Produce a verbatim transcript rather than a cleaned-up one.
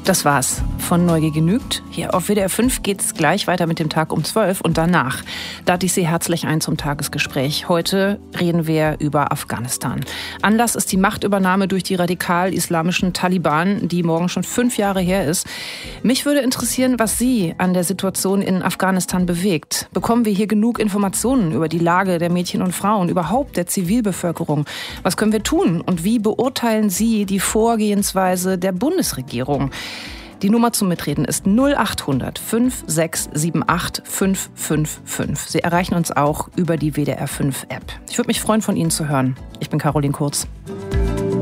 Das war's von Neugier genügt. Hier auf W D R fünf geht's gleich weiter mit dem Tag um zwölf und danach lade ich Sie herzlich ein zum Tagesgespräch. Heute reden wir über Afghanistan. Anlass ist die Machtübernahme durch die radikal-islamischen Taliban, die morgen schon fünf Jahre her ist. Mich würde interessieren, was Sie an der Situation in Afghanistan bewegt. Bekommen wir hier genug Informationen über die Lage der Mädchen und Frauen, überhaupt der Zivilbevölkerung? Was können wir tun und wie beurteilen Sie die Vorgehensweise der Bundesregierung? Die Nummer zum Mitreden ist null acht hundert fünf sechs sieben acht fünf fünf fünf. Sie erreichen uns auch über die W D R fünf App. Ich würde mich freuen, von Ihnen zu hören. Ich bin Caroline Kurz.